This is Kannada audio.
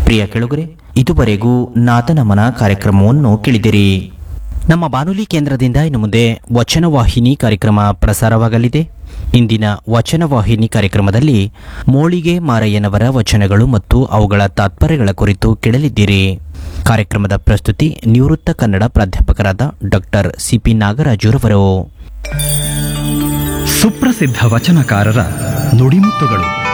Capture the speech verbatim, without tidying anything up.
ಪ್ರಿಯ ಕೆಳಗರೆ, ಇದುವರೆಗೂ ನಾದನಮನ ಕಾರ್ಯಕ್ರಮವನ್ನು ಕೇಳಿದಿರಿ. ನಮ್ಮ ಬಾನುಲಿ ಕೇಂದ್ರದಿಂದ ಇನ್ನು ಮುಂದೆ ವಚನವಾಹಿನಿ ಕಾರ್ಯಕ್ರಮ ಪ್ರಸಾರವಾಗಲಿದೆ. ಇಂದಿನ ವಚನವಾಹಿನಿ ಕಾರ್ಯಕ್ರಮದಲ್ಲಿ ಮೋಳಿಗೆ ಮಾರಯ್ಯನವರ ವಚನಗಳು ಮತ್ತು ಅವುಗಳ ತಾತ್ಪರ್ಯಗಳ ಕುರಿತು ಕೇಳಲಿದ್ದೀರಿ. ಕಾರ್ಯಕ್ರಮದ ಪ್ರಸ್ತುತಿ ನಿವೃತ್ತ ಕನ್ನಡ ಪ್ರಾಧ್ಯಾಪಕರಾದ ಡಾಕ್ಟರ್ ಸಿಪಿ ನಾಗರಾಜುರವರು. ಸುಪ್ರಸಿದ್ಧ ವಚನಕಾರರ ನುಡಿಮುತ್ತುಗಳು.